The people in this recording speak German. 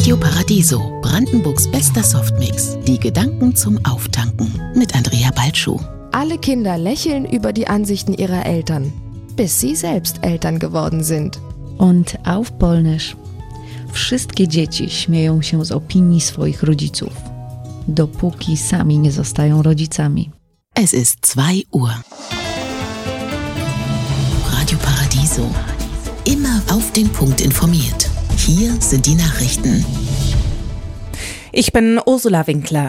Radio Paradiso, Brandenburgs bester Softmix. Die Gedanken zum Auftanken mit Andrea Balschuh. Alle Kinder lächeln über die Ansichten ihrer Eltern, bis sie selbst Eltern geworden sind. Und auf Polnisch. Wszystkie dzieci śmieją się z opinii swoich rodziców, dopóki sami nie zostają rodzicami. Es ist 2 Uhr. Radio Paradiso. Immer auf den Punkt informiert. Hier sind die Nachrichten. Ich bin Ursula Winkler.